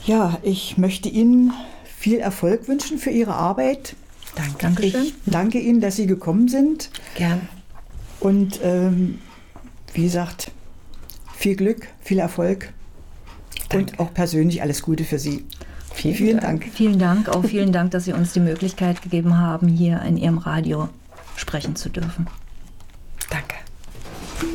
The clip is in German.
Ja, ich möchte Ihnen viel Erfolg wünschen für Ihre Arbeit. Dankeschön. Ich danke Ihnen, dass Sie gekommen sind. Gern. Und wie gesagt, viel Glück, viel Erfolg. Danke. Und auch persönlich alles Gute für Sie. Vielen Dank. Vielen Dank, auch vielen Dank, dass Sie uns die Möglichkeit gegeben haben, hier in Ihrem Radio sprechen zu dürfen.